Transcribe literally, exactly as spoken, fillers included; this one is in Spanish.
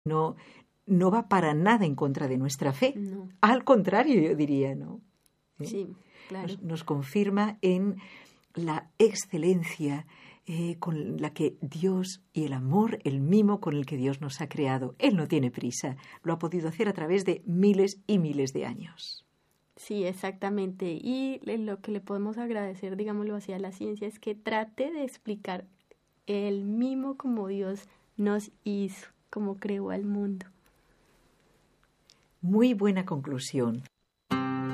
no, no va para nada en contra de nuestra fe. No. Al contrario, yo diría, ¿no? ¿Eh? Sí, claro. Nos, nos confirma en la excelencia eh, con la que Dios y el amor, el mimo con el que Dios nos ha creado. Él no tiene prisa, lo ha podido hacer a través de miles y miles de años. Sí, exactamente. Y lo que le podemos agradecer, digámoslo así, a la ciencia es que trate de explicar el mimo como Dios nos hizo, como creó al mundo. Muy buena conclusión.